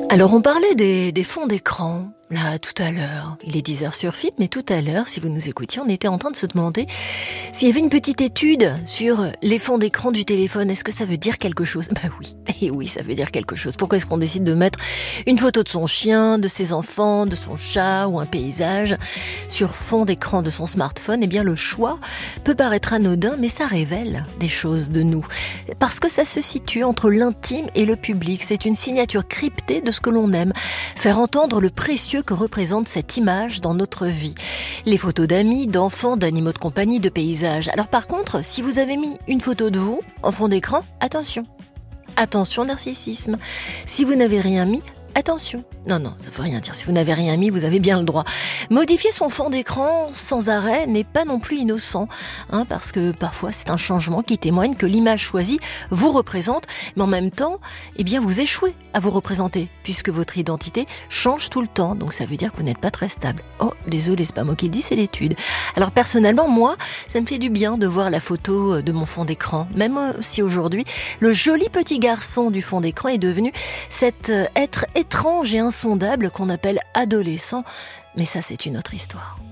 Alors on parlait des fonds d'écran, là tout à l'heure. Il est 10h sur FIP, mais tout à l'heure, si vous nous écoutiez, on était en train de se demander s'il y avait une petite étude sur les fonds d'écran du téléphone. Est-ce que ça veut dire quelque chose? Bah oui, et oui, ça veut dire quelque chose. Pourquoi est-ce qu'on décide de mettre une photo de son chien, de ses enfants, de son chat ou un paysage sur fond d'écran de son smartphone? Eh bien le choix peut paraître anodin, mais ça révèle des choses de nous. Parce que ça se situe entre l'intime et le public. C'est une signature cryptée de ce que l'on aime. Faire entendre le précieux que représente cette image dans notre vie. Les photos d'amis, d'enfants, d'animaux de compagnie, de paysages. Alors par contre, si vous avez mis une photo de vous en fond d'écran, attention. Attention narcissisme. Si vous n'avez rien mis, attention. Non, ça veut rien dire. Si vous n'avez rien mis, vous avez bien le droit. Modifier son fond d'écran sans arrêt n'est pas non plus innocent, parce que parfois c'est un changement qui témoigne que l'image choisie vous représente, mais en même temps, vous échouez à vous représenter, puisque votre identité change tout le temps, donc ça veut dire que vous n'êtes pas très stable. Oh, désolé, c'est pas moi qui le dis, c'est l'étude. Alors personnellement, moi, ça me fait du bien de voir la photo de mon fond d'écran, même si aujourd'hui, le joli petit garçon du fond d'écran est devenu cet être étrange et insondable qu'on appelle adolescent, mais ça c'est une autre histoire.